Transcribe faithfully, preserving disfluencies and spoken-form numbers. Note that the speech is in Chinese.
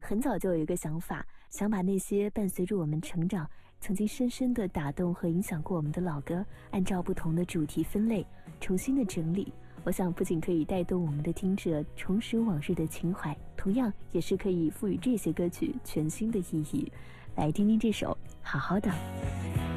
很早就有一个想法，想把那些伴随着我们成长，曾经深深地打动和影响过我们的老歌，按照不同的主题分类，重新的整理。我想不仅可以带动我们的听者重拾往日的情怀，同样也是可以赋予这些歌曲全新的意义。来听听这首好好的。